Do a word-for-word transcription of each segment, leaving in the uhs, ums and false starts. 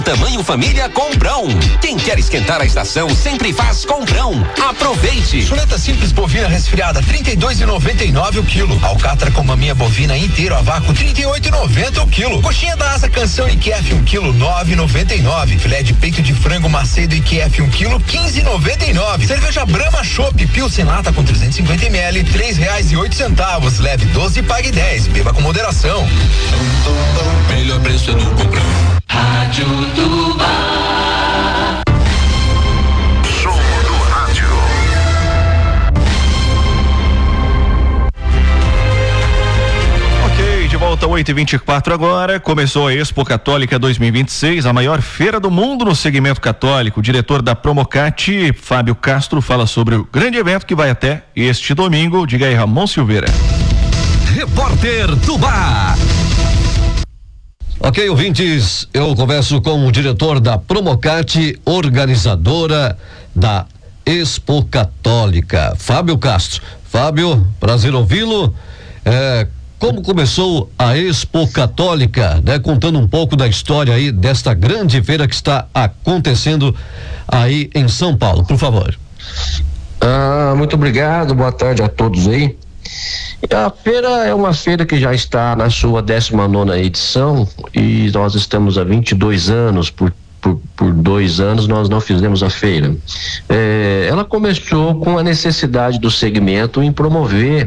Tamanho família Comprão. Quem quer esquentar a estação sempre faz Comprão. Aproveite. Chuleta simples bovina resfriada trinta e dois e noventa e nove o quilo. Alcatra com maminha bovina inteiro a vácuo trinta e oito e noventa o quilo. Coxinha da asa canção I Q F um quilo nove e noventa e nove. Filé de peito de frango macedo I Q F um quilo quinze e noventa e nove. Cerveja Brahma Chopp Pilsen lata com trezentos e cinquenta mililitros três reais e oito centavos. Leve doze e pague dez. Beba com moderação. Melhor preço é no Comprão. Rádio Tubá. Som do rádio. Ok, de volta oito e vinte e quatro agora. Começou a Expo Católica dois mil e vinte e seis, a maior feira do mundo no segmento católico. O diretor da Promocate, Fábio Castro, fala sobre o grande evento que vai até este domingo. Diga aí, Ramon Silveira. Repórter Tubá. Ok, ouvintes, eu converso com o diretor da Promocate, organizadora da Expo Católica, Fábio Castro. Fábio, prazer ouvi-lo. É, como começou a Expo Católica, né? Contando um pouco da história aí desta grande feira que está acontecendo aí em São Paulo, por favor. Ah, muito obrigado, boa tarde a todos aí. A feira é uma feira que já está na sua décima nona edição e nós estamos há vinte e dois anos, por, por, por dois anos nós não fizemos a feira. É, ela começou com a necessidade do segmento em promover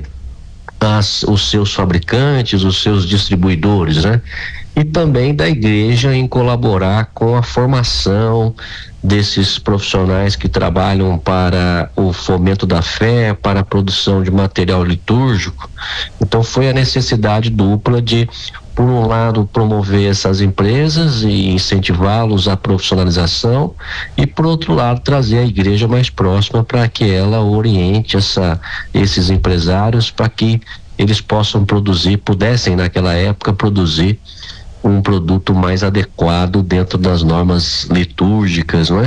as, os seus fabricantes, os seus distribuidores, né? E também da igreja em colaborar com a formação desses profissionais que trabalham para o fomento da fé, para a produção de material litúrgico. Então foi a necessidade dupla de, por um lado, promover essas empresas e incentivá-los à profissionalização e, por outro lado, trazer a igreja mais próxima para que ela oriente essa, esses empresários para que eles possam produzir, pudessem naquela época produzir um produto mais adequado dentro das normas litúrgicas, não é?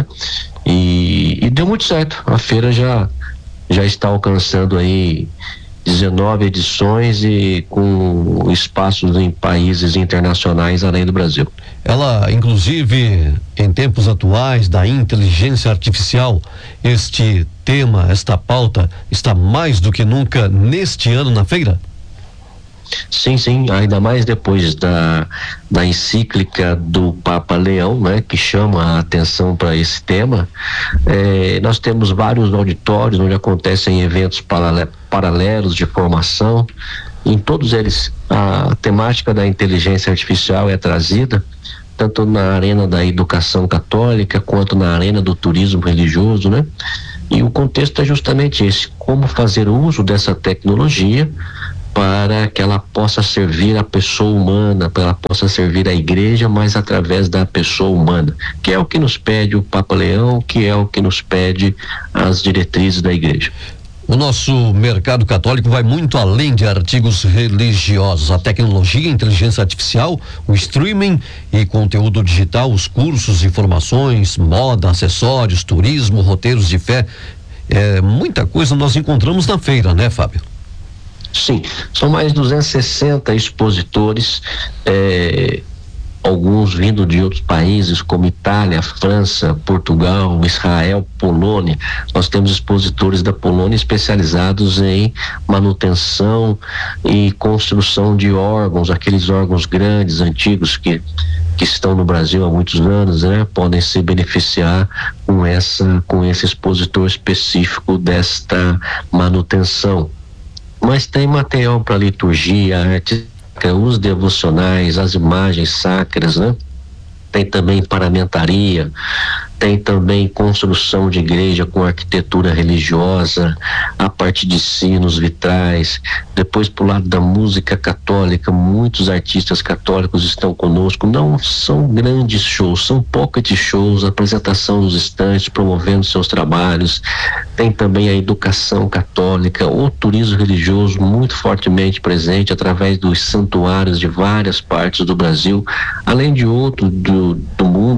E, e deu muito certo. A feira já já está alcançando aí dezenove edições e com espaços em países internacionais além do Brasil. Ela, inclusive, em tempos atuais da inteligência artificial, este tema, esta pauta está mais do que nunca neste ano na feira? Sim, sim, ainda mais depois da, da encíclica do Papa Leão, né, que chama a atenção para esse tema. É, nós temos vários auditórios onde acontecem eventos paralel, paralelos de formação. Em todos eles, a temática da inteligência artificial é trazida, tanto na arena da educação católica quanto na arena do turismo religioso, né? E o contexto é justamente esse: como fazer uso dessa tecnologia para que ela possa servir a pessoa humana, para ela possa servir a igreja, mas através da pessoa humana, que é o que nos pede o Papa Leão, que é o que nos pede as diretrizes da igreja. O nosso mercado católico vai muito além de artigos religiosos. A tecnologia, a inteligência artificial, o streaming e conteúdo digital, os cursos, informações, moda, acessórios, turismo, roteiros de fé, é, muita coisa nós encontramos na feira, né, Fábio? Sim, são mais duzentos e sessenta expositores, eh, alguns vindo de outros países como Itália, França, Portugal, Israel, Polônia. Nós temos expositores da Polônia especializados em manutenção e construção de órgãos, aqueles órgãos grandes, antigos que que estão no Brasil há muitos anos, né? Podem se beneficiar com essa, com esse expositor específico desta manutenção. Mas tem material para liturgia, arte, os devocionais, as imagens sacras, né? Tem também paramentaria, tem também construção de igreja com arquitetura religiosa, a parte de sinos, vitrais. Depois, pro lado da música católica, muitos artistas católicos estão conosco. Não são grandes shows, são pocket shows, apresentação nos estandes, promovendo seus trabalhos. Tem também a educação católica, o turismo religioso muito fortemente presente através dos santuários de várias partes do Brasil, além de outros do, do mundo, como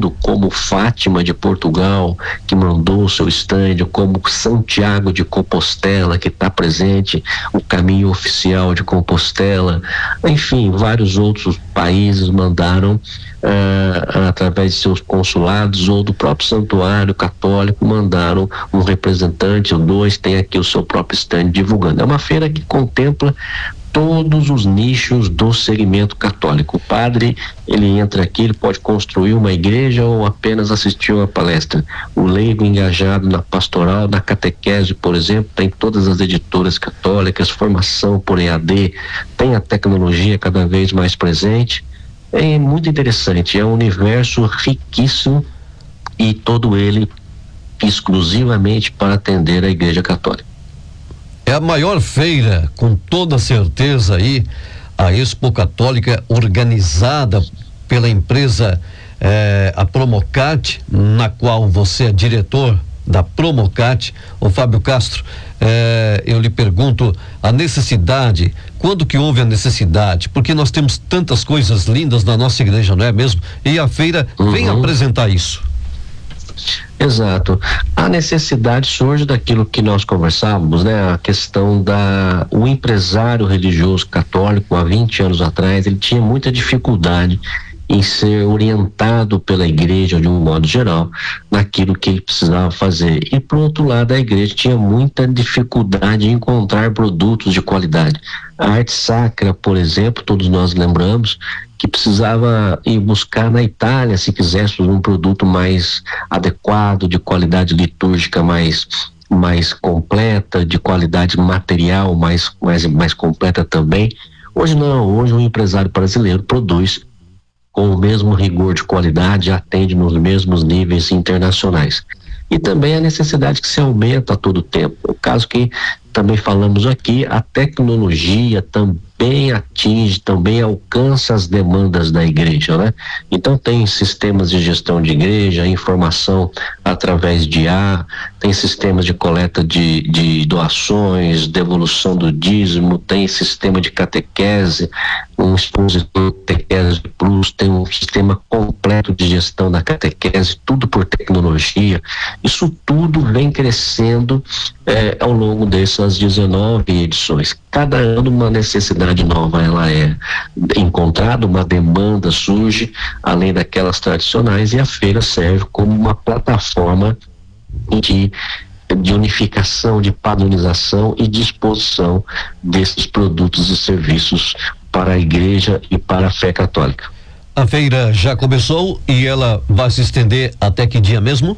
como Fátima de Portugal, que mandou o seu stand, como Santiago de Compostela, que está presente, o Caminho Oficial de Compostela, enfim, vários outros países mandaram uh, através de seus consulados ou do próprio Santuário Católico, mandaram um representante ou dois, tem aqui o seu próprio stand divulgando. É uma feira que contempla todos os nichos do segmento católico. O padre, ele entra aqui, ele pode construir uma igreja ou apenas assistir uma palestra. O leigo engajado na pastoral, na catequese, por exemplo, tem todas as editoras católicas, formação por E A D, tem a tecnologia cada vez mais presente. É muito interessante, é um universo riquíssimo e todo ele exclusivamente para atender a Igreja Católica. É a maior feira, com toda certeza aí, a Expo Católica, organizada pela empresa eh, a Promocat, na qual você é diretor da Promocat. Ô Fábio Castro, eh, eu lhe pergunto a necessidade, quando que houve a necessidade? Porque nós temos tantas coisas lindas na nossa igreja, não é mesmo? E a feira uhum. vem apresentar isso. Exato. A necessidade surge daquilo que nós conversávamos, né? A questão da o empresário religioso católico há vinte anos atrás, ele tinha muita dificuldade em ser orientado pela igreja de um modo geral naquilo que ele precisava fazer. E por outro lado, a igreja tinha muita dificuldade em encontrar produtos de qualidade. A arte sacra, por exemplo, todos nós lembramos que precisava ir buscar na Itália se quiséssemos um produto mais adequado, de qualidade litúrgica mais mais completa, de qualidade material mais mais mais completa também. Hoje não, hoje o empresário brasileiro produz com o mesmo rigor de qualidade, atende nos mesmos níveis internacionais. E também a necessidade que se aumenta a todo tempo. O caso que também falamos aqui, a tecnologia também atinge, também alcança as demandas da igreja, né? Então tem sistemas de gestão de igreja, informação através de I A, tem sistemas de coleta de, de doações, devolução do dízimo, tem sistema de catequese, um expositor de catequese plus, tem um sistema completo de gestão da catequese, tudo por tecnologia. Isso tudo vem crescendo é, ao longo dessas dezenove edições. Cada ano uma necessidade nova ela é encontrada, uma demanda surge, além daquelas tradicionais, e a feira serve como uma plataforma de, de unificação, de padronização e de exposição desses produtos e serviços para a igreja e para a fé católica. A feira já começou e ela vai se estender até que dia mesmo?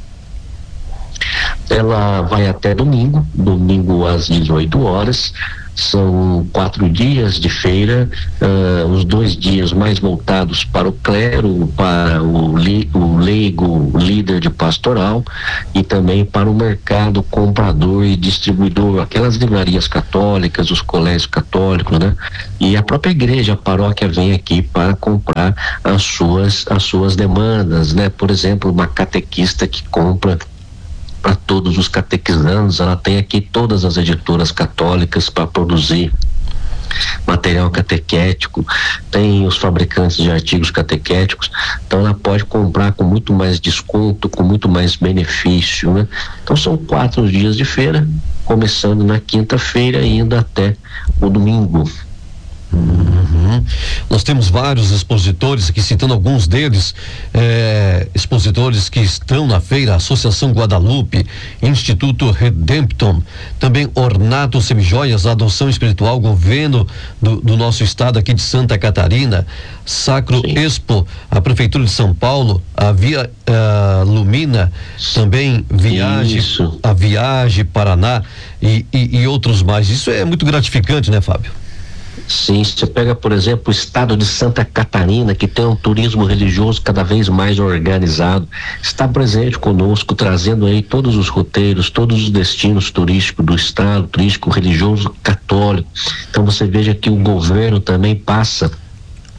Ela vai até domingo, domingo às dezoito horas. São quatro dias de feira, uh, os dois dias mais voltados para o clero, para o, li, o leigo, o líder de pastoral, e também para o mercado comprador e distribuidor, aquelas livrarias católicas, os colégios católicos, né? E a própria igreja, a paróquia vem aqui para comprar as suas, as suas demandas, né? Por exemplo, uma catequista que compra para todos os catequizandos, ela tem aqui todas as editoras católicas para produzir material catequético, tem os fabricantes de artigos catequéticos, então ela pode comprar com muito mais desconto, com muito mais benefício, né? Então são quatro dias de feira, começando na quinta-feira e indo até o domingo. Uhum. Nós temos vários expositores aqui, citando alguns deles, é, expositores que estão na feira: Associação Guadalupe, Instituto Redempton, também Ornato Semijoias, Adoção Espiritual, governo do, do nosso estado aqui de Santa Catarina, Sacro Sim. Expo, a Prefeitura de São Paulo, a Via a Lumina, também Viagem, Isso. a Viagem Paraná e, e, e outros mais. Isso é muito gratificante, né, Fábio? Sim, você pega, por exemplo, o estado de Santa Catarina, que tem um turismo religioso cada vez mais organizado, está presente conosco, trazendo aí todos os roteiros, todos os destinos turísticos do estado, turístico religioso católico. Então você veja que o governo também passa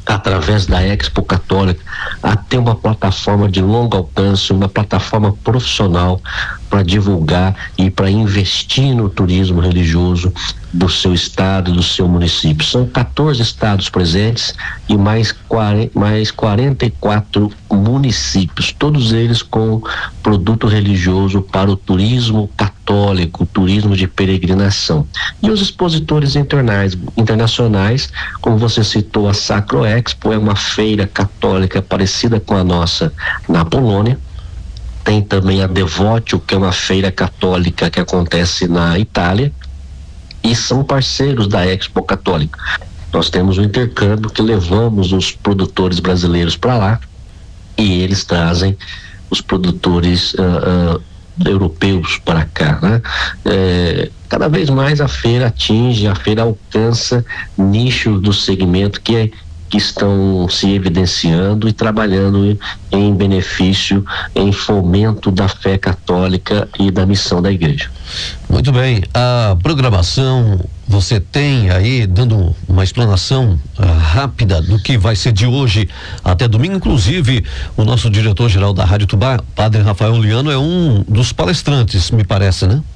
através da Expo Católica, a ter uma plataforma de longo alcance, uma plataforma profissional para divulgar e para investir no turismo religioso do seu estado, do seu município. São quatorze estados presentes e mais, quarenta, mais quarenta e quatro municípios, todos eles com produto religioso para o turismo católico, turismo de peregrinação. E os expositores internais, internacionais, como você citou, a Sacro Expo é uma feira católica parecida com a nossa na Polônia. Tem também a Devotio, que é uma feira católica que acontece na Itália, e são parceiros da Expo Católica. Nós temos um intercâmbio que levamos os produtores brasileiros para lá e eles trazem os produtores uh, uh, europeus para cá, né? É, cada vez mais a feira atinge, a feira alcança nichos do segmento que é que estão se evidenciando e trabalhando em, em benefício, em fomento da fé católica e da missão da igreja. Muito bem, a programação você tem aí dando uma explanação uh, rápida do que vai ser de hoje até domingo. Inclusive o nosso diretor-geral da Rádio Tubá, Padre Rafael Liano, é um dos palestrantes, me parece, né?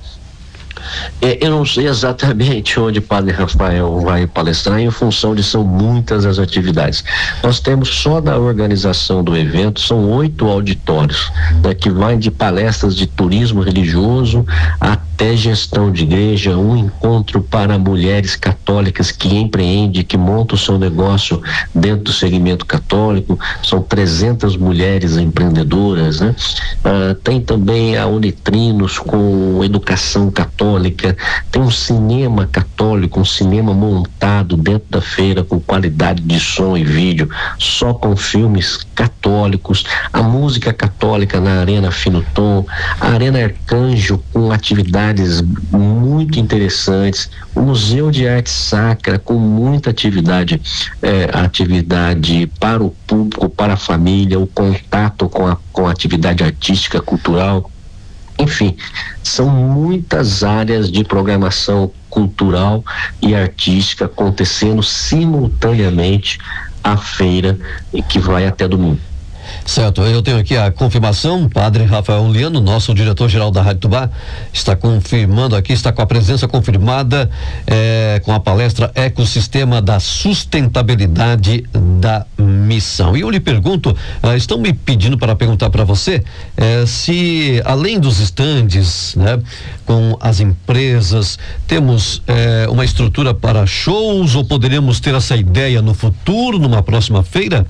É, eu não sei exatamente onde o Padre Rafael vai palestrar, em função de são muitas as atividades. Nós temos só da organização do evento, são oito auditórios, né, que vai de palestras de turismo religioso até gestão de igreja, um encontro para mulheres católicas que empreendem, que montam o seu negócio dentro do segmento católico, são trezentas mulheres empreendedoras, né? Ah, tem também a Unitrinos com educação católica, tem um cinema católico, um cinema montado dentro da feira com qualidade de som e vídeo, só com filmes católicos, a música católica na Arena Fino Tom, a Arena Arcanjo com atividades muito interessantes, o Museu de Arte Sacra com muita atividade, eh, atividade para o público, para a família, o contato com a, com a atividade artística, cultural. Enfim, são muitas áreas de programação cultural e artística acontecendo simultaneamente à feira, que vai até domingo. Certo, eu tenho aqui a confirmação, Padre Rafael Liano, nosso diretor-geral da Rádio Tubá, está confirmando aqui, está com a presença confirmada eh, com a palestra Ecossistema da Sustentabilidade da Missão. E eu lhe pergunto, eh, estão me pedindo para perguntar para você eh, se além dos estandes, né, com as empresas, temos eh, uma estrutura para shows, ou poderíamos ter essa ideia no futuro, numa próxima feira?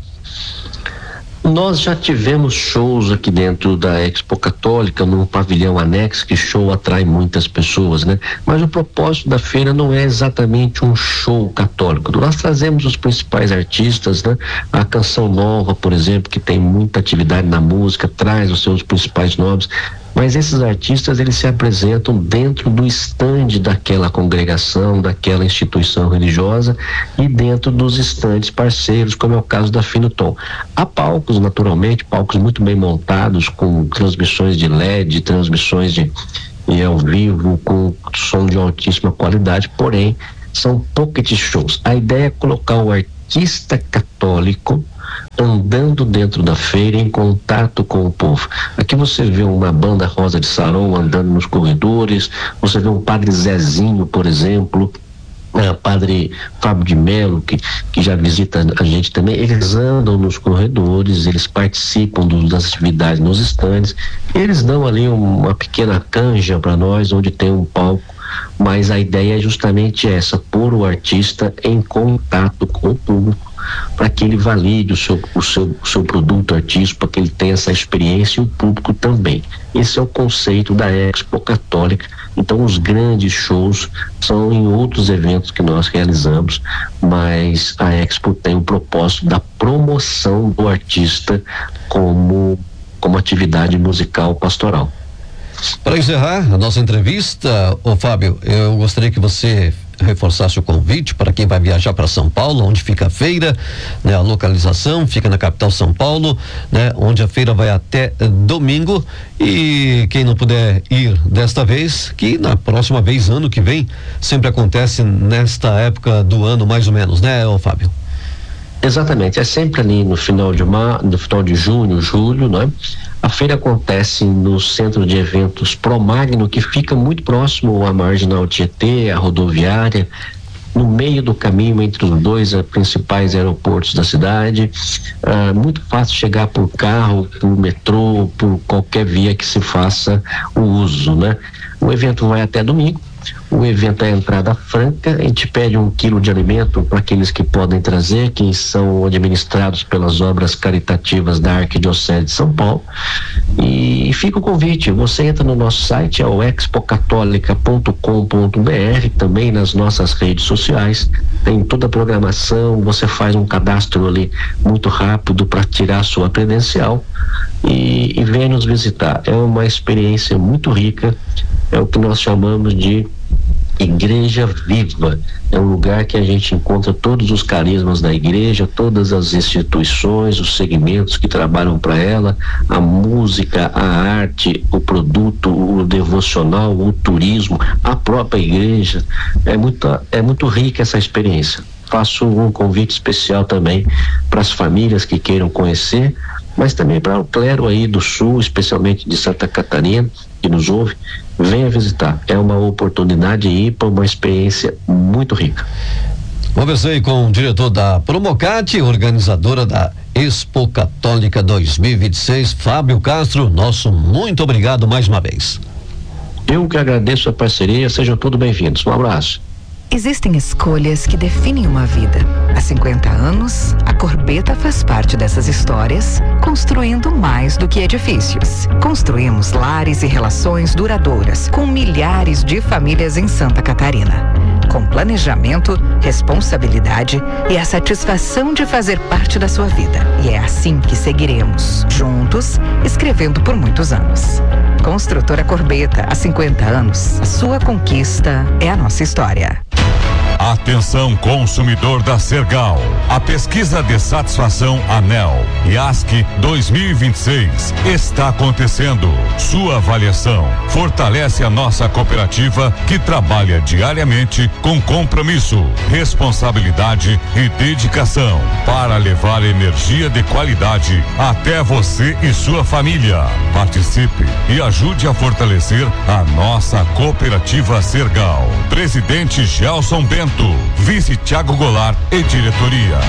Nós já tivemos shows aqui dentro da Expo Católica, num pavilhão anexo, que show atrai muitas pessoas, né? Mas o propósito da feira não é exatamente um show católico. Nós trazemos os principais artistas, né? A Canção Nova, por exemplo, que tem muita atividade na música, traz os seus principais nomes. Mas esses artistas, eles se apresentam dentro do estande daquela congregação, daquela instituição religiosa e dentro dos estandes parceiros, como é o caso da Fino Tom. Há palcos, naturalmente, palcos muito bem montados, com transmissões de L E D, transmissões de, de ao vivo, com som de altíssima qualidade, porém, são pocket shows. A ideia é colocar o artista católico andando dentro da feira, em contato com o povo. Aqui você vê uma banda Rosa de Saron andando nos corredores, você vê um Padre Zezinho, por exemplo, é, Padre Fábio de Melo, que, que já visita a gente também. Eles andam nos corredores, eles participam do, das atividades nos estandes, eles dão ali um, uma pequena canja para nós, onde tem um palco, mas a ideia é justamente essa, pôr o artista em contato com o público, para que ele valide o seu, o seu, o seu produto artístico, para que ele tenha essa experiência, e o público também. Esse é o conceito da Expo Católica. Então, os grandes shows são em outros eventos que nós realizamos, mas a Expo tem o propósito da promoção do artista como, como atividade musical pastoral. Para encerrar a nossa entrevista, ô Fábio, eu gostaria que você reforçasse o convite para quem vai viajar para São Paulo, onde fica a feira, né? A localização fica na capital São Paulo, né? Onde a feira vai até eh, domingo, e quem não puder ir desta vez, que na próxima vez, ano que vem, sempre acontece nesta época do ano, mais ou menos, né, ô Fábio? Exatamente, é sempre ali no final de mar, no final de junho, julho, né? A feira acontece no centro de eventos Promagno, que fica muito próximo à Marginal Tietê, à rodoviária, no meio do caminho entre os dois uh, principais aeroportos da cidade. Uh, muito fácil chegar por carro, por metrô, por qualquer via que se faça o uso, né? O evento vai até domingo. O evento é a entrada franca, a gente pede um quilo de alimento para aqueles que podem trazer, que são administrados pelas obras caritativas da Arquidiocese de São Paulo. E fica o convite, você entra no nosso site, é o expocatolica ponto com ponto br, também nas nossas redes sociais, tem toda a programação, você faz um cadastro ali muito rápido para tirar a sua credencial e, e vem nos visitar. É uma experiência muito rica, é o que nós chamamos de Igreja Viva. É um lugar que a gente encontra todos os carismas da igreja, todas as instituições, os segmentos que trabalham para ela, a música, a arte, o produto, o devocional, o turismo, a própria igreja. É muito, é muito rica essa experiência. Faço um convite especial também para as famílias que queiram conhecer, mas também para o clero aí do sul, especialmente de Santa Catarina, que nos ouve, venha visitar. É uma oportunidade de ir para uma experiência muito rica. Conversei com o diretor da Promocate, organizadora da Expo Católica dois mil e vinte e seis, Fábio Castro. Nosso muito obrigado mais uma vez. Eu que agradeço a parceria, sejam todos bem-vindos. Um abraço. Existem escolhas que definem uma vida. Há cinquenta anos, a Corbeta faz parte dessas histórias, construindo mais do que edifícios. Construímos lares e relações duradouras com milhares de famílias em Santa Catarina. Com planejamento, responsabilidade e a satisfação de fazer parte da sua vida. E é assim que seguiremos, juntos, escrevendo por muitos anos. Construtora Corbeta, há cinquenta anos, a sua conquista é a nossa história. Atenção, consumidor da Sergal. A pesquisa de satisfação ANEEL I A S C dois mil e vinte e seis está acontecendo. Sua avaliação fortalece a nossa cooperativa, que trabalha diariamente com compromisso, responsabilidade e dedicação para levar energia de qualidade até você e sua família. Participe e ajude a fortalecer a nossa cooperativa Sergal. Presidente Gelson Bento, vice Thiago Goulart e diretoria.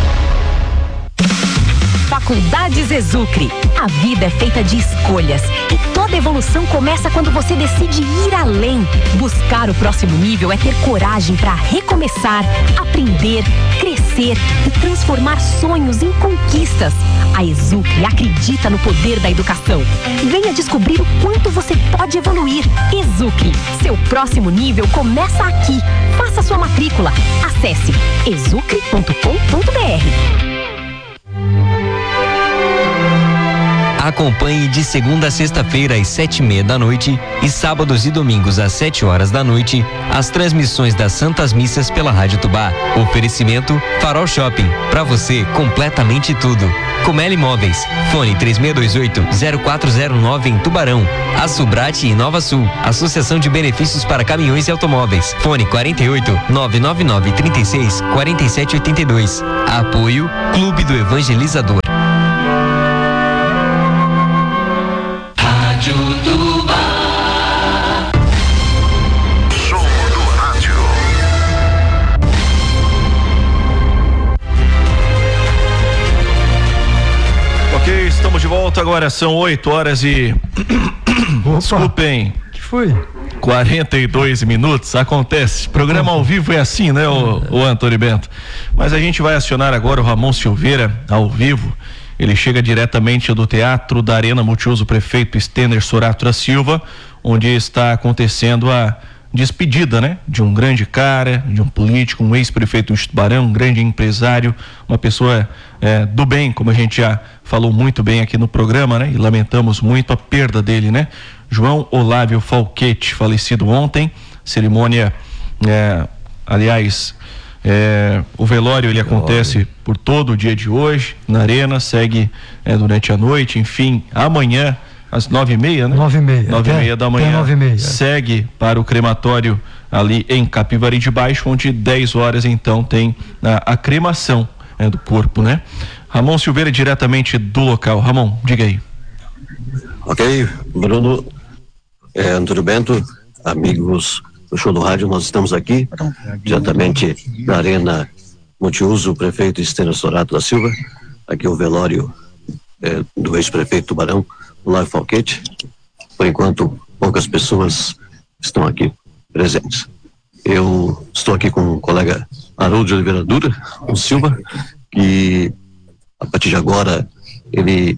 Faculdades Exucre. A vida é feita de escolhas e toda evolução começa quando você decide ir além. Buscar o próximo nível é ter coragem para recomeçar, aprender, crescer e transformar sonhos em conquistas. A Exucre acredita no poder da educação. Venha descobrir o quanto você pode evoluir. Exucre, seu próximo nível começa aqui. Faça sua matrícula. Acesse exucre ponto com ponto br. Acompanhe de segunda a sexta-feira às sete e meia da noite e sábados e domingos às sete horas da noite as transmissões das Santas Missas pela Rádio Tubá. Oferecimento Farol Shopping, pra você completamente tudo. Comeli Imóveis, fone três seis dois oito, zero quatro zero nove em Tubarão. A Subrate e Nova Sul, Associação de Benefícios para Caminhões e Automóveis, fone quarenta e oito, nove nove nove, trinta e seis, quarenta e sete oitenta e dois. Apoio Clube do Evangelizador. Rádio Tubá. Som do rádio. Ok, estamos de volta agora, são oito horas e... Desculpem. Que foi? quarenta e dois minutos, acontece. Programa ao vivo é assim, né, o, o Antônio Bento? Mas a gente vai acionar agora o Ramon Silveira, ao vivo. Ele chega diretamente do Teatro da Arena Multiuso Prefeito Stêner Sorato da Silva, onde está acontecendo a despedida, né? De um grande cara, de um político, um ex-prefeito de Tubarão, um grande empresário, uma pessoa é, do bem, como a gente já falou muito bem aqui no programa, né? E lamentamos muito a perda dele, né? João Olávio Falquete, falecido ontem, cerimônia, é, aliás... É, o velório ele acontece por todo o dia de hoje na Arena, segue é, durante a noite, enfim, amanhã às nove e meia, né? Nove e meia. Nove e meia da manhã. Nove e meia. Segue para o crematório ali em Capivari de Baixo, onde dez horas então tem a, a cremação. né, do corpo, né? Ramon Silveira, diretamente do local. Ramon, diga aí. Ok, Bruno, é, Antônio Bento, amigos do Show do Rádio, nós estamos aqui diretamente na Arena Multiuso, o prefeito Estênio Sorato da Silva, aqui o velório é, do ex-prefeito Tubarão, Olavo Falquete. Por enquanto, poucas pessoas estão aqui presentes. Eu estou aqui com o colega Haroldo de Oliveira Dura, o Silva, que a partir de agora ele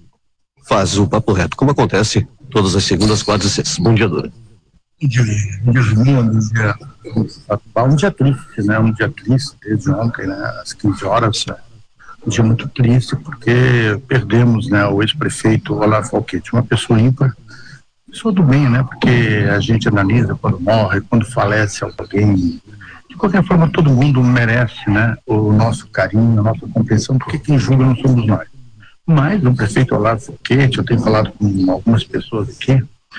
faz o papo reto, como acontece todas as segundas, quartas e sextas. Bom dia, Dura. Um dia, um dia ruim, um dia, um dia triste, né? Um dia triste desde ontem, né? Às quinze horas, né? Um dia muito triste porque perdemos, né? O ex-prefeito Olavo Falquete, uma pessoa ímpar, pessoa do bem, né? Porque a gente analisa quando morre, quando falece alguém. De qualquer forma, todo mundo merece, né? O nosso carinho, a nossa compreensão, porque quem julga não somos nós. Mas o prefeito Olavo Falquete, eu tenho falado com algumas pessoas aqui,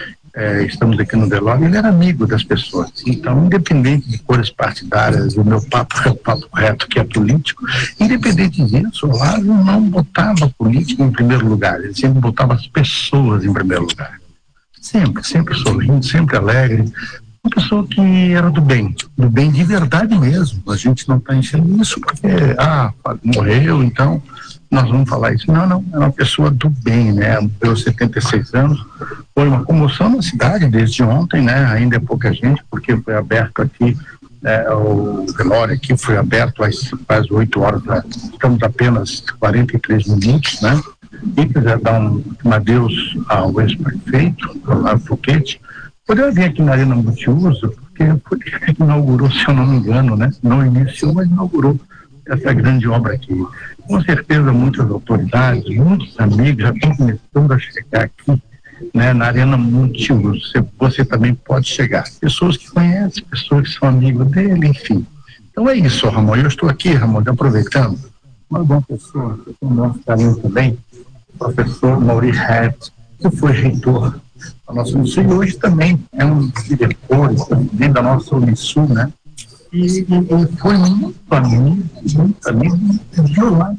é, estamos aqui no velório, ele era amigo das pessoas. Então, independente de cores partidárias, o meu papo é o papo reto, que é político, independente disso, o Olavo não botava a política em primeiro lugar, ele sempre botava as pessoas em primeiro lugar. Sempre, sempre sorrindo, sempre alegre. Uma pessoa que era do bem, do bem de verdade mesmo. A gente não está enchendo isso porque, ah, morreu, então nós vamos falar isso. Não, não, é uma pessoa do bem, né? Pelos setenta e seis anos, foi uma comoção na cidade desde ontem, né? Ainda é pouca gente, porque foi aberto aqui, né, o velório aqui foi aberto às, às oito horas, né? Estamos apenas quarenta e três minutos, né? Quem quiser dar um, um adeus ao ex-prefeito, ao Falquete, poderia vir aqui na Arena Multiuso, porque foi ele que inaugurou, se eu não me engano, né? Não iniciou, mas inaugurou essa grande obra aqui. Com certeza, muitas autoridades, muitos amigos já estão começando a chegar aqui, né, na Arena Multiuso. Você, você também pode chegar. Pessoas que conhecem, pessoas que são amigos dele, enfim. Então é isso, Ramon. Eu estou aqui, Ramon, aproveitando. Uma boa pessoa, com o nosso carinho também, o professor Mauri Hertz, que foi reitor da nossa Unisul e hoje também é um diretor dentro da nossa Unisul, né? E, e, e foi muito amigo, muito amigo de Olavo,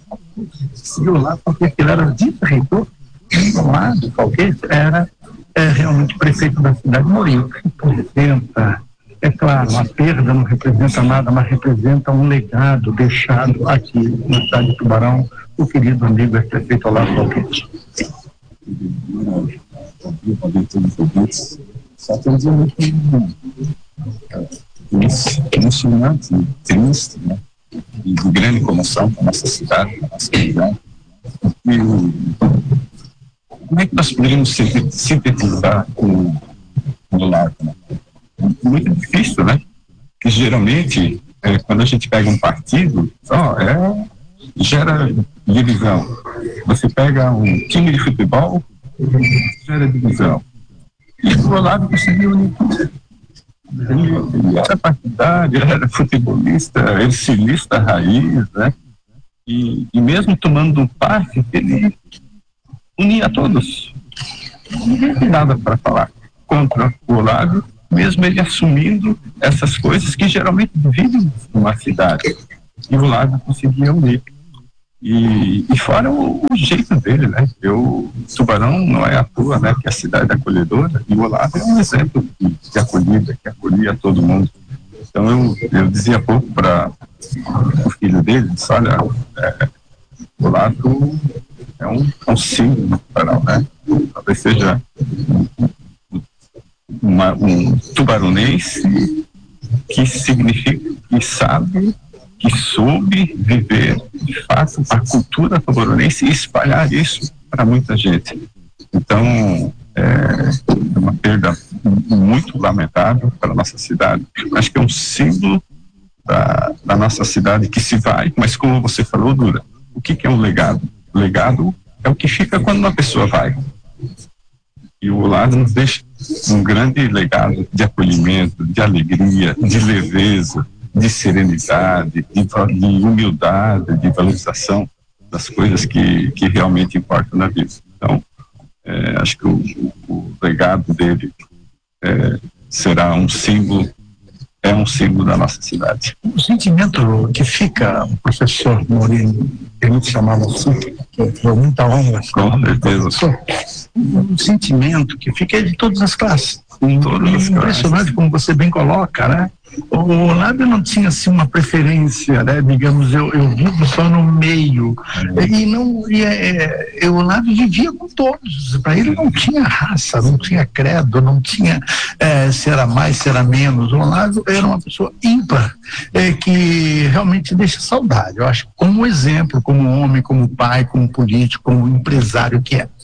de Olavo, porque ele era vice-reitor, e Olavo Falquete era é, realmente prefeito da cidade de Morinho, que representa, é claro, a perda não representa nada, mas representa um legado deixado aqui na cidade de Tubarão, o querido amigo ex-prefeito Olavo Falquete. Só que eu dizer muito emocionante, triste, né? E de grande comoção para a nossa cidade, para a nossa região. E como é que nós poderíamos sintetizar o Olavo? Né? Muito difícil, né? Porque geralmente, é, quando a gente pega um partido, ó, é, gera divisão. Você pega um time de futebol, gera divisão. E o Olavo conseguiu unir tudo. Ele era partidário, ele era futebolista, ercilista raiz, né? E, e mesmo tomando parte, ele unia a todos. Ninguém tem nada para falar contra o Olavo, mesmo ele assumindo essas coisas que geralmente dividem uma cidade. E o Olavo conseguia unir. E, e fora o, o jeito dele, né? Eu, Tubarão não é à toa, né? Que é a cidade acolhedora, e o Olavo é um exemplo de, de acolhida, que acolhia todo mundo. Então eu, eu dizia há pouco para o filho dele, disse, olha, é, o Olavo é um, um símbolo para, né? Talvez seja uma, um tubaronense que significa, que sabe, que soube viver, de fato, a cultura tubaronense e espalhar isso para muita gente. Então, é uma perda muito lamentável para a nossa cidade. Acho que é um símbolo da, da nossa cidade que se vai, mas como você falou, Dura, o que, que é um legado? O legado é o que fica quando uma pessoa vai. E o Olavo nos deixa um grande legado de acolhimento, de alegria, de leveza, de serenidade, de, de humildade, de valorização das coisas que, que realmente importam na vida. Então, é, acho que o, o, o legado dele é, será um símbolo é um símbolo da nossa cidade. O sentimento que fica, o professor Mourinho, que a gente chamava assim, que foi muita honra. Com certeza. O sentimento que fica é de todas as classes. Todas as Impressionante classes. como você bem coloca, né? O Olavo não tinha assim uma preferência, né? Digamos, eu, eu vivo só no meio. É. E não, e, é, é, o Olavo vivia com todos. Para ele não tinha raça, não tinha credo, não tinha é, se era mais, se era menos. O Olavo era uma pessoa ímpar, é, que realmente deixa saudade. Eu acho, como exemplo, como homem, como pai, como político, como empresário que é.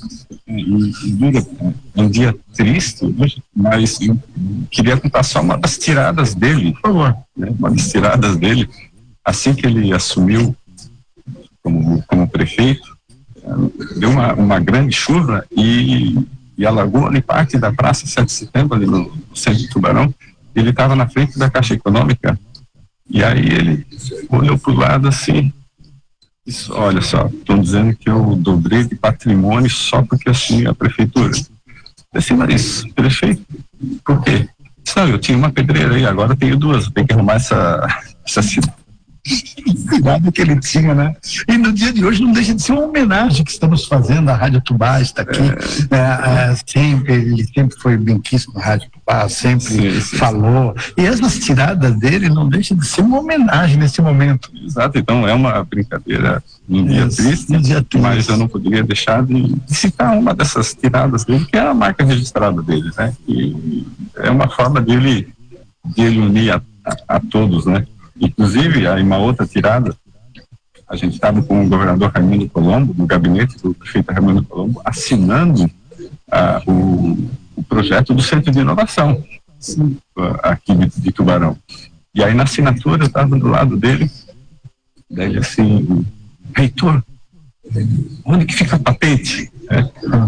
É um dia triste, mas eu queria contar só uma das tiradas dele, por favor, né? Uma das tiradas dele, assim que ele assumiu como, como prefeito, deu uma, uma grande chuva e, e alagou ali parte da Praça sete de Setembro, ali no, no centro de Tubarão. Ele estava na frente da Caixa Econômica e aí ele olhou para o lado assim. Isso, olha só, estão dizendo que eu dobrei de patrimônio só porque assumi a prefeitura. Assim, mas prefeito, por quê? Sabe, eu tinha uma pedreira aí, agora tenho duas, tem que arrumar essa, essa cidade. Cuidado que ele tinha, né? E no dia de hoje não deixa de ser uma homenagem que estamos fazendo. A Rádio Tubá está aqui, é. É, é, sempre, ele sempre foi benquíssimo na Rádio Tubá, sempre sim, sim, falou. Sim. E essas tiradas dele não deixam de ser uma homenagem nesse momento. Exato, então é uma brincadeira num dia, é, triste, dia triste, mas eu não poderia deixar de, de citar uma dessas tiradas dele, que é a marca registrada dele, né? E é uma forma dele, de ele unir a, a, a todos, né? Inclusive, aí uma outra tirada, a gente estava com o governador Raimundo Colombo, no gabinete do prefeito Raimundo Colombo, assinando ah, o, o projeto do Centro de Inovação, sim, aqui de, de Tubarão. E aí na assinatura eu estava do lado dele, daí assim, reitor, onde que fica a patente? É.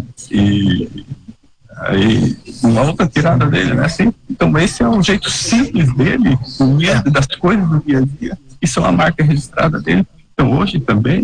E aí, uma outra tirada dele, né? Assim, então, esse é um jeito simples dele, o medo das coisas do dia a dia. Isso é uma marca registrada dele. Então, hoje também,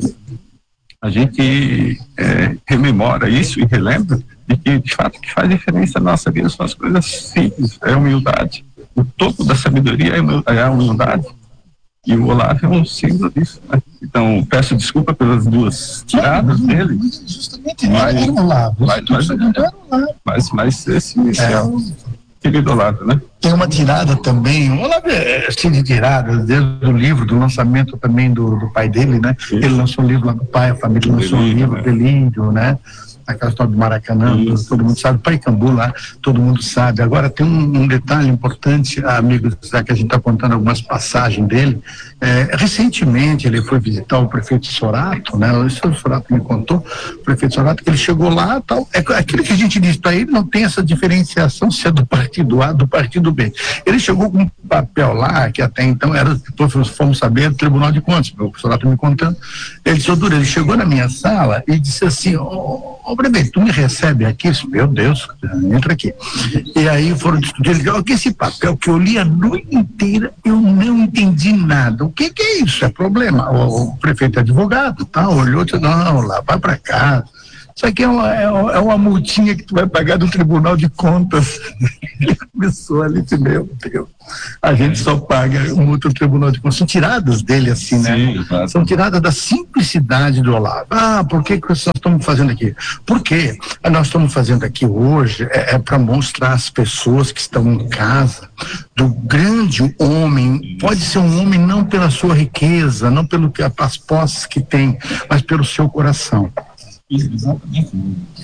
a gente é, rememora isso e relembra de que, de fato, que faz diferença na nossa vida são as coisas simples, é a humildade. O topo da sabedoria é a humildade. E o Olavo é um símbolo disso, né? Então, peço desculpa pelas duas tiradas não, não, dele. Justamente, não era o Olavo. Mas, mas, mas, mas esse, esse é, é o querido Olavo, né? Tem uma tirada também, o Olavo é cheio de tiradas, desde o livro, do lançamento também do, do pai dele, né? Isso. Ele lançou um livro lá do pai, a família lançou um livro, né? Delírio, né? Aquela história do Maracanã, isso, todo mundo sabe, Paicambu lá, todo mundo sabe. Agora tem um, um detalhe importante, amigos, já que a gente está contando algumas passagens dele, é, recentemente ele foi visitar o prefeito Sorato, né? O Sorato me contou, o prefeito Sorato, que ele chegou lá, tal, é aquilo que a gente diz para ele, não tem essa diferenciação se é do partido A, do partido B. Ele chegou com um papel lá, que até então era, depois fomos saber, do Tribunal de Contas, o Sorato me contando, ele disse, Dura, ele chegou na minha sala e disse assim, ó, oh, prefeito, tu me recebe aqui? Meu Deus, entra aqui. E aí foram discutir, ele disse, ó, que esse papel que eu li a noite inteira, eu não entendi nada. O que que é isso? É problema. O, o prefeito é advogado, tá? Olhou e disse, não, lá, vai pra cá. Isso aqui é uma, é uma multinha que tu vai pagar do Tribunal de Contas. Ele começou ali, disse, meu Deus, a gente só paga um outro Tribunal de Contas. São tiradas dele assim, né? Sim, claro. São tiradas da simplicidade do Olavo. Ah, por que que nós estamos fazendo aqui? Por quê? Nós estamos fazendo aqui hoje é, é para mostrar às pessoas que estão em casa do grande homem. Pode ser um homem não pela sua riqueza, não pelo que as posses que tem, mas pelo seu coração. Exatamente.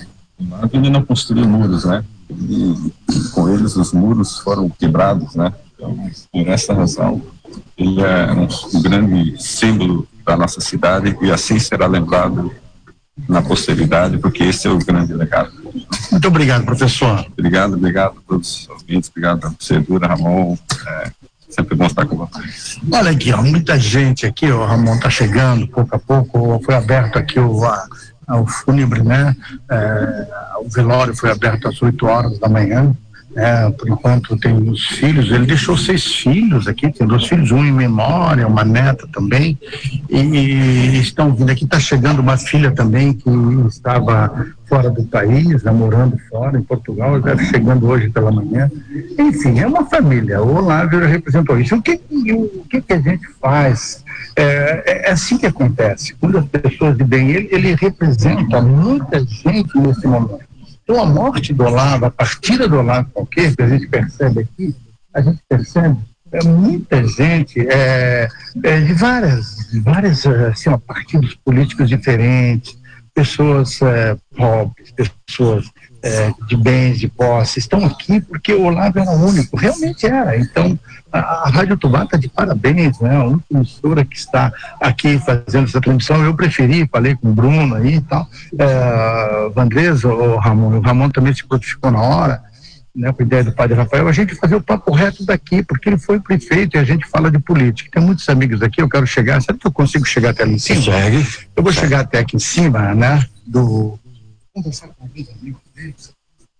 Ele não construiu muros, né? E com eles os muros foram quebrados, né? Então, por essa razão, ele é um, um grande símbolo da nossa cidade e assim será lembrado na posteridade, porque esse é o grande legado. Muito obrigado, professor. Obrigado, obrigado a todos os ouvintes, obrigado a você, Dura, Ramon. É, sempre bom estar com vocês. Olha aqui, ó, muita gente aqui, o Ramon tá chegando pouco a pouco, foi aberto aqui o a, o fúnebre, né? É, o velório foi aberto às oito horas da manhã. É, por enquanto tem os filhos, ele deixou seis filhos aqui, tem dois filhos, um em memória, uma neta também, e, e estão vindo aqui, está chegando uma filha também que estava fora do país, namorando fora, em Portugal, deve chegando hoje pela manhã. Enfim, é uma família. O Olavo representou isso. O que, o que, que a gente faz? É, é assim que acontece. Quando as pessoas de bem, ele, ele representa muita gente nesse momento. Então, a morte do Olavo, a partida do Olavo qualquer, que a gente percebe aqui, a gente percebe é, muita gente é, é, de várias, de várias assim, ó, partidos políticos diferentes, pessoas é, pobres, pessoas é, de bens, de posse, estão aqui porque o Olavo era o único, realmente era. Então, a, a Rádio Tubá está de parabéns, né? A única emissora que está aqui fazendo essa transmissão. Eu preferi, falei com o Bruno aí e tal, é, Vandrés, o Ramon, o Ramon também se prontificou na hora, né, com a ideia do padre Rafael, a gente fazer o papo reto daqui, porque ele foi prefeito e a gente fala de política. Tem muitos amigos aqui, eu quero chegar, sabe que eu consigo chegar até ali em cima? Segue. Eu vou chegar até aqui em cima, né, do... conversar com alguns amigos deles.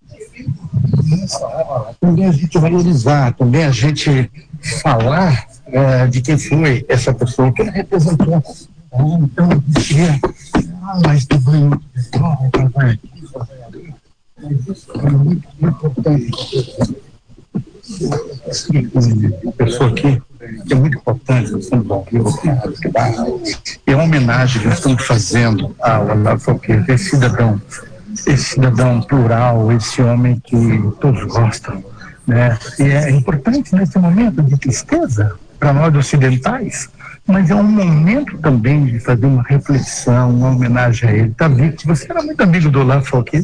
Também a gente valorizar, também a gente falar é, de quem foi essa pessoa, que ele representou. Então, eu dizia, ah, mas do banho, vai aqui, vai ali. É muito, muito importante. Uma pessoa aqui que é muito importante, nós estamos ao vivo, é uma homenagem que nós estamos fazendo ao Olavo Falqueiro, esse cidadão, esse cidadão plural, esse homem que todos gostam, né? E é importante nesse momento de tristeza para nós ocidentais, mas é um momento também de fazer uma reflexão, uma homenagem a ele. Tá vítima. Você era muito amigo do Olavo Falqueiro?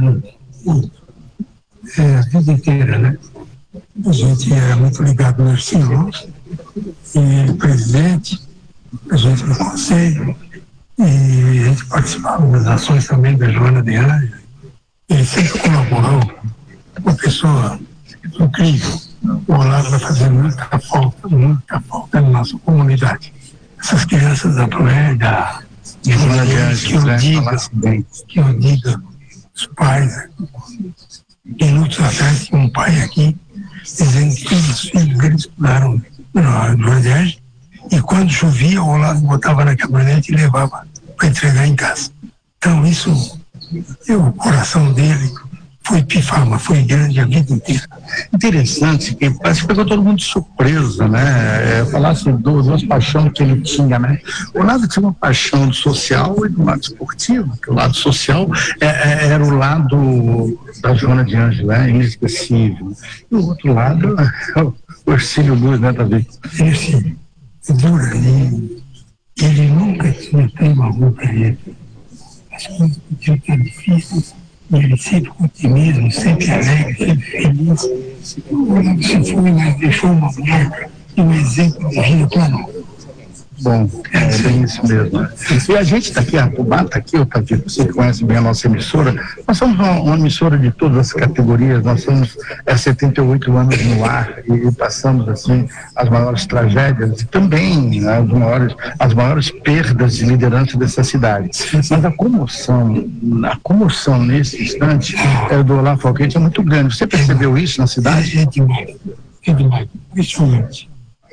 É, a vida inteira, né? A gente era muito ligado no senhor, e presidente, a gente no conselho, e a gente participava das ações também da Joana de Anjos. Ele sempre colaborou, uma pessoa incrível. O Olavo vai fazer muita falta, muita falta na nossa comunidade. Essas crianças da Proé, da de Joana de Anjos, que eu diga, que eu diga, os pais, minutos atrás tinha um pai aqui dizendo que todos os filhos dele estudaram no Joana de Anjos, e quando chovia o Olavo botava na caminhonete e levava para entregar em casa. Então isso, eu, o coração dele foi pifama, foi grande a vida inteira. Interessante, que parece que pegou todo mundo de surpresa, né? É, falasse do, duas paixões que ele tinha, né? O lado tinha uma paixão do social e do lado esportivo, que o lado social é, é, era o lado da Joana de Anjos, né? Inesquecível. E o outro lado é o Ercílio Luz, né, Davi? Esse, dura, ele, ele nunca tinha tempo algum para ele. As coisas podiam estar difíceis, e ele sempre com otimismo, sempre alegre, sempre feliz. O Olavo se foi, mas deixou uma marca e um exemplo de vida para nós. Bom, é bem isso mesmo. E a gente está aqui, a Tubá está aqui, Otávio, você conhece bem a nossa emissora. Nós somos uma, uma emissora de todas as categorias, nós somos há setenta e oito anos no ar e passamos, assim, as maiores tragédias e também as maiores, as maiores perdas de liderança dessa cidade. Mas a comoção, a comoção nesse instante é, do Olavo Falqueiro é muito grande. Você percebeu isso na cidade? É demais, é demais, impressionante.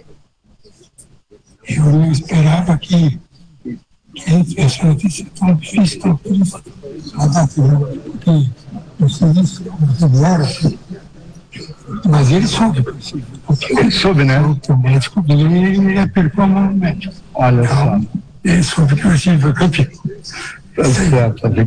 Eu não esperava que, que essa notícia tão difícil, tão triste, porque eu sei isso, como era, mas ele soube, ele soube, né? O médico dele, ele apertou a mão do médico. Olha só. Ele soube que o time foi campeão. Tá certo,